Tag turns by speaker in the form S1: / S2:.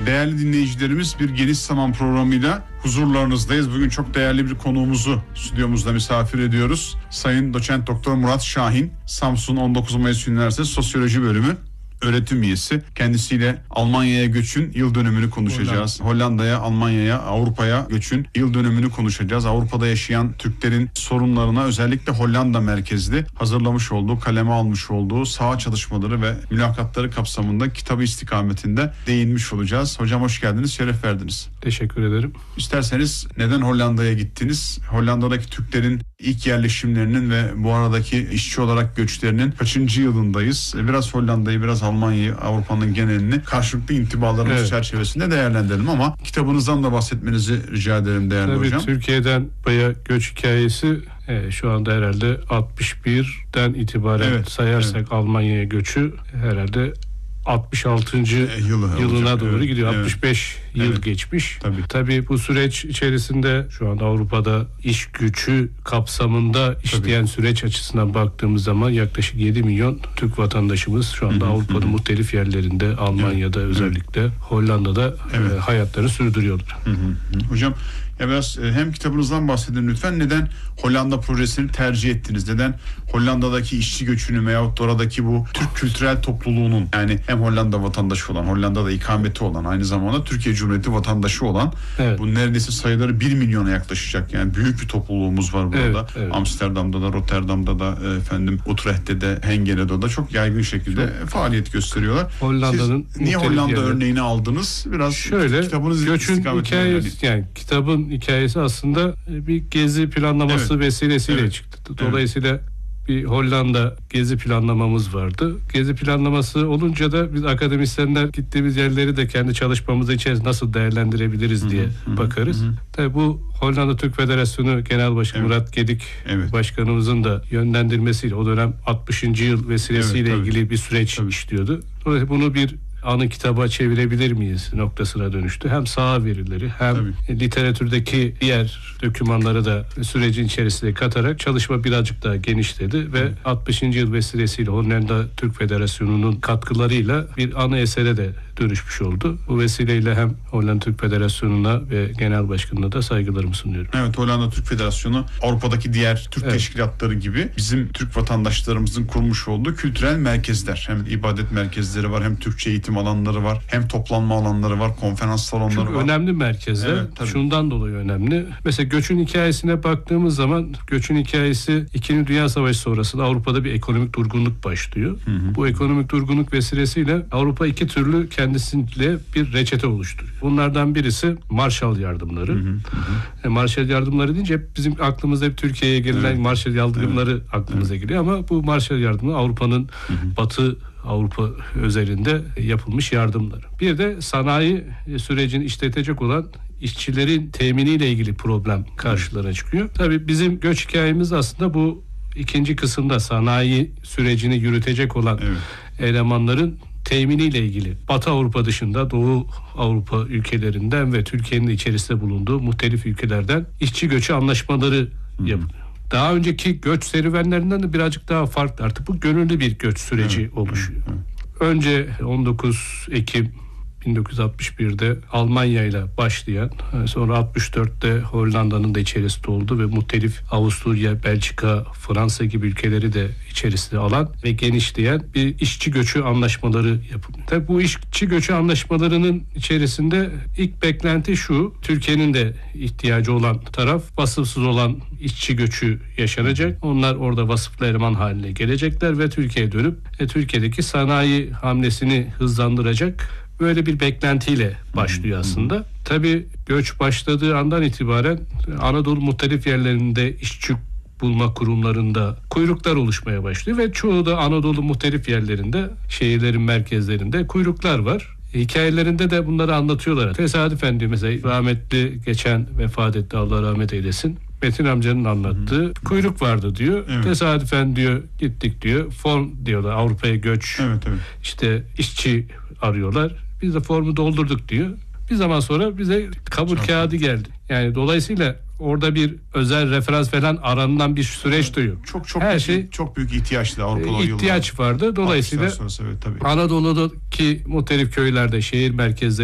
S1: Değerli dinleyicilerimiz, bir Geniş Zaman programıyla huzurlarınızdayız. Bugün çok değerli bir konuğumuzu stüdyomuzda misafir ediyoruz. Sayın Doçent Doktor Murat Şahin, Samsun 19 Mayıs Üniversitesi Sosyoloji Bölümü öğretim üyesi. Kendisiyle Almanya'ya göçün yıl dönümünü konuşacağız. Hollanda'ya, Almanya'ya, Avrupa'ya göçün yıl dönümünü konuşacağız. Avrupa'da yaşayan Türklerin sorunlarına özellikle Hollanda merkezli hazırlamış olduğu, kaleme almış olduğu saha çalışmaları ve mülakatları kapsamında kitabı istikametinde değinmiş olacağız. Hocam hoş geldiniz, şeref verdiniz.
S2: Teşekkür ederim.
S1: İsterseniz neden Hollanda'ya gittiniz? Hollanda'daki Türklerin ilk yerleşimlerinin ve bu aradaki işçi olarak göçlerinin kaçıncı yılındayız? Biraz Hollanda'yı, biraz Almanya'yı, Avrupa'nın genelini karşılıklı intibalarımız çerçevesinde değerlendirelim ama kitabınızdan da bahsetmenizi rica ederim değerli hocam.
S2: Türkiye'den buraya göç hikayesi şu anda herhalde 61'den itibaren sayarsak Almanya'ya göçü herhalde 66. yılına doğru gidiyor. Evet. 65 yıl geçmiş. Tabii bu süreç içerisinde şu anda Avrupa'da iş gücü kapsamında işleyen süreç açısından baktığımız zaman yaklaşık 7 milyon Türk vatandaşımız şu anda Avrupa'nın muhtelif yerlerinde, Almanya'da özellikle Hollanda'da hayatlarını sürdürüyorlar.
S1: Hocam biraz hem kitabınızdan bahsedin lütfen. Neden Hollanda projesini tercih ettiniz? Neden Hollanda'daki işçi göçünü veyahut da oradaki bu Türk kültürel topluluğunun, yani hem Hollanda vatandaşı olan, Hollanda'da ikameti olan, aynı zamanda Türkiye Cumhuriyeti vatandaşı olan, bu neredeyse sayıları 1 milyona yaklaşacak, yani büyük bir topluluğumuz var burada. Amsterdam'da da, Rotterdam'da da, Utrecht'te de, Hengene'de de çok yaygın şekilde faaliyet gösteriyorlar.
S2: Hollanda'nın
S1: siz niye Hollanda örneğini aldınız? Biraz
S2: şöyle, göçün hikayesi, yani kitabın hikayesi aslında bir gezi planlaması vesilesiyle çıktı. Dolayısıyla bir Hollanda gezi planlamamız vardı. Gezi planlaması olunca da biz akademisyenler gittiğimiz yerleri de kendi çalışmamızı içerisinde nasıl değerlendirebiliriz diye bakarız. Tabii bu Hollanda Türk Federasyonu Genel Başkanı Murat Gedik Başkanımızın da yönlendirmesiyle o dönem 60. yıl vesilesiyle ilgili bir süreç işliyordu. Dolayısıyla bunu bir anı kitaba çevirebilir miyiz noktasına dönüştü. Hem saha verileri hem literatürdeki diğer dokümanları da sürecin içerisine katarak çalışma birazcık daha genişledi ve 60. yıl vesilesiyle Hollanda Türk Federasyonu'nun katkılarıyla bir ana esere de dönüşmüş oldu. Bu vesileyle hem Hollanda Türk Federasyonu'na ve Genel Başkanı'na da saygılarımı sunuyorum.
S1: Evet, Hollanda Türk Federasyonu Avrupa'daki diğer Türk teşkilatları gibi bizim Türk vatandaşlarımızın kurmuş olduğu kültürel merkezler. Hem ibadet merkezleri var, hem Türkçe eğitim alanları var, hem toplanma alanları var, konferans salonları var.
S2: Çok önemli merkezler. Şundan dolayı önemli. Mesela göçün hikayesine baktığımız zaman göçün hikayesi 2. Dünya Savaşı sonrasında Avrupa'da bir ekonomik durgunluk başlıyor. Bu ekonomik durgunluk vesilesiyle Avrupa iki türlü kendisiyle bir reçete oluşturuyor. Bunlardan birisi Marshall yardımları. Marshall yardımları deyince hep bizim aklımızda hep Türkiye'ye gelen Marshall yardımları aklımıza geliyor ama bu Marshall yardımı Avrupa'nın Batı Avrupa özelinde yapılmış yardımlar. Bir de sanayi sürecini işletecek olan işçilerin teminiyle ilgili problem karşılarına çıkıyor. Tabii bizim göç hikayemiz aslında bu ikinci kısımda sanayi sürecini yürütecek olan elemanların teminiyle ilgili. Batı Avrupa dışında Doğu Avrupa ülkelerinden ve Türkiye'nin içerisinde bulunduğu muhtelif ülkelerden işçi göçü anlaşmaları yapılıyor. Daha önceki göç serüvenlerinden de birazcık daha farklı. Artık bu gönüllü bir göç süreci oluşuyor. Önce 19 Ekim 1961'de Almanya ile başlayan, sonra 64'te Hollanda'nın da içerisinde olduğu ve muhtelif Avusturya, Belçika, Fransa gibi ülkeleri de içerisinde alan ve genişleyen bir işçi göçü anlaşmaları yapılıyor. Tabii bu işçi göçü anlaşmalarının içerisinde ilk beklenti şu: Türkiye'nin de ihtiyacı olan taraf vasıfsız olan işçi göçü yaşanacak. Onlar orada vasıflı eleman haline gelecekler ve Türkiye'ye dönüp Türkiye'deki sanayi hamlesini hızlandıracak. Böyle bir beklentiyle başlıyor aslında. Tabii göç başladığı andan itibaren Anadolu muhtelif yerlerinde işçi bulma kurumlarında kuyruklar oluşmaya başlıyor ve çoğu da Anadolu muhtelif yerlerinde, şehirlerin merkezlerinde kuyruklar var. Hikayelerinde de bunları anlatıyorlar. Tesadüfen diyor mesela rahmetli geçen vefat etti, Allah rahmet eylesin, Metin amcanın anlattığı kuyruk vardı diyor. Tesadüfen diyor gittik diyor. Form diyorlar, Avrupa'ya göç. İşte işçi arıyorlar. Biz de formu doldurduk diyor. Bir zaman sonra bize kabul kağıdı geldi. Yani dolayısıyla orada bir özel referans falan aranılan bir süreç de yok.
S1: Çok büyük ihtiyaçlı Avrupalı
S2: ihtiyaç vardı. Dolayısıyla Anadolu'daki muhtelif köylerde, şehir merkezleri